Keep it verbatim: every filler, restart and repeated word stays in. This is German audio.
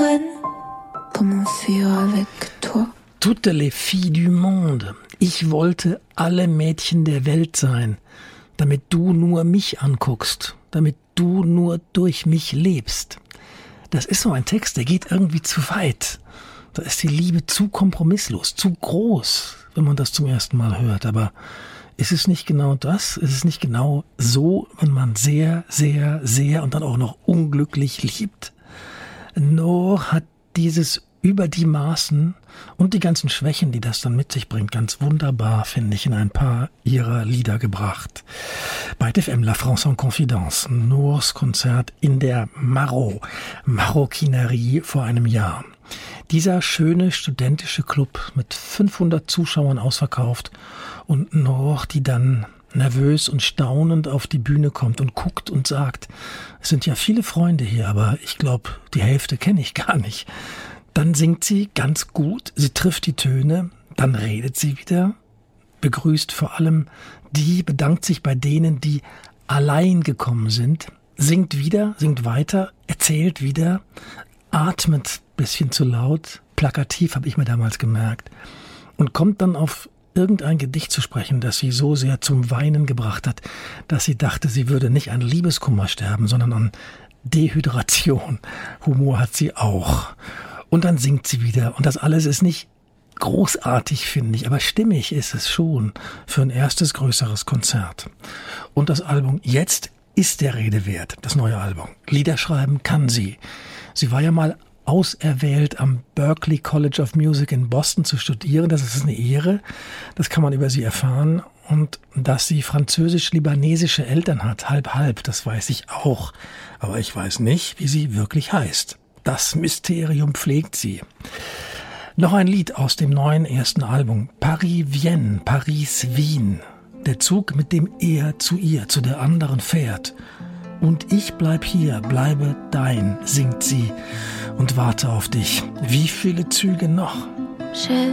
reine comment fuir avec toi. Toutes les filles du monde. Ich wollte alle Mädchen der Welt sein, damit du nur mich anguckst, damit du nur durch mich lebst. Das ist so ein Text, der geht irgendwie zu weit. Da ist die Liebe zu kompromisslos, zu groß, wenn man das zum ersten Mal hört. Aber ist es nicht genau das? Ist es nicht genau so, wenn man sehr, sehr, sehr und dann auch noch unglücklich liebt? Noor hat dieses über die Maßen und die ganzen Schwächen, die das dann mit sich bringt, ganz wunderbar, finde ich, in ein paar ihrer Lieder gebracht. Bei T F M La France en Confidence, Noors Konzert in der Marot, Maroquinerie vor einem Jahr. Dieser schöne studentische Club mit fünfhundert Zuschauern ausverkauft und Noor, die dann nervös und staunend auf die Bühne kommt und guckt und sagt, es sind ja viele Freunde hier, aber ich glaube, die Hälfte kenne ich gar nicht. Dann singt sie ganz gut, sie trifft die Töne, dann redet sie wieder, begrüßt vor allem die, bedankt sich bei denen, die allein gekommen sind, singt wieder, singt weiter, erzählt wieder, atmet ein bisschen zu laut, plakativ habe ich mir damals gemerkt, und kommt dann auf irgendein Gedicht zu sprechen, das sie so sehr zum Weinen gebracht hat, dass sie dachte, sie würde nicht an Liebeskummer sterben, sondern an Dehydration. Humor hat sie auch. Und dann singt sie wieder. Und das alles ist nicht großartig, finde ich, aber stimmig ist es schon für ein erstes größeres Konzert. Und das Album Jetzt ist der Rede wert, das neue Album. Lieder schreiben kann sie. Sie war ja mal auserwählt, am Berklee College of Music in Boston zu studieren. Das ist eine Ehre. Das kann man über sie erfahren. Und dass sie französisch-libanesische Eltern hat, halb-halb, das weiß ich auch. Aber ich weiß nicht, wie sie wirklich heißt. Das Mysterium pflegt sie. Noch ein Lied aus dem neuen ersten Album. Paris-Vienne, Paris-Wien. Der Zug, mit dem er zu ihr, zu der anderen fährt. Und ich bleib hier, bleibe dein, singt sie und warte auf dich. Wie viele Züge noch?